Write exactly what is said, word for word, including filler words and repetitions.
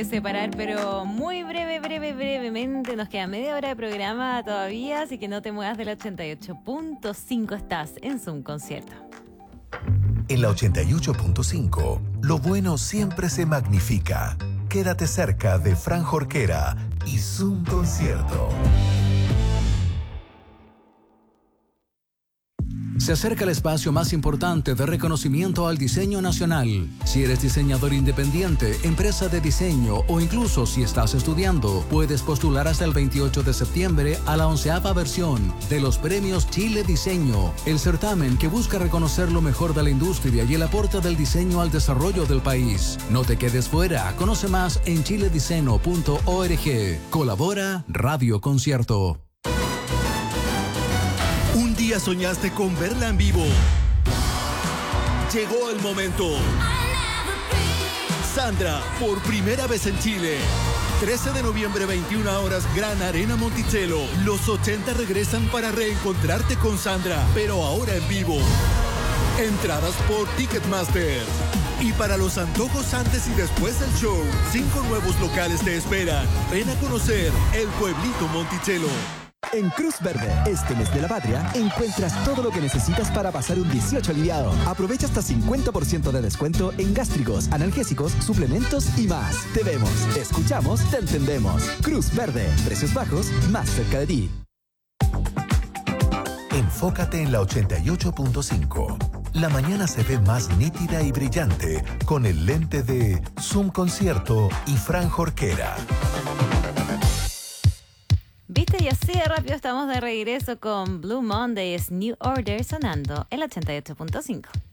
que separar, pero muy breve, breve, brevemente. Nos queda media hora de programa todavía, así que no te muevas del ochenta y ocho punto cinco. Estás en Zoom Concierto. En la ochenta y ocho punto cinco, lo bueno siempre se magnifica. Quédate cerca de Fran Jorquera y Zoom Concierto. Se acerca el espacio más importante de reconocimiento al diseño nacional. Si eres diseñador independiente, empresa de diseño o incluso si estás estudiando, puedes postular hasta el veintiocho de septiembre a la onceava versión de los Premios Chile Diseño, el certamen que busca reconocer lo mejor de la industria y el aporte del diseño al desarrollo del país. No te quedes fuera, conoce más en chilediceno punto org. Colabora Radio Concierto. Un día soñaste con verla en vivo. Llegó el momento. Sandra, por primera vez en Chile. trece de noviembre, veintiuna horas, Gran Arena Monticello. Los ochenta regresan para reencontrarte con Sandra, pero ahora en vivo. Entradas por Ticketmaster. Y para los antojos antes y después del show, cinco nuevos locales te esperan. Ven a conocer el Pueblito Monticello. En Cruz Verde, este mes de la patria, encuentras todo lo que necesitas para pasar un dieciocho aliviado. Aprovecha hasta cincuenta por ciento de descuento en gástricos, analgésicos, suplementos y más. Te vemos, escuchamos, te entendemos. Cruz Verde, precios bajos, más cerca de ti. Enfócate en la ochenta y ocho punto cinco. La mañana se ve más nítida y brillante con el lente de Zoom Concierto y Fran Jorquera. Viste, y así de rápido estamos de regreso con Blue Mondays New Order sonando el ochenta y ocho punto cinco.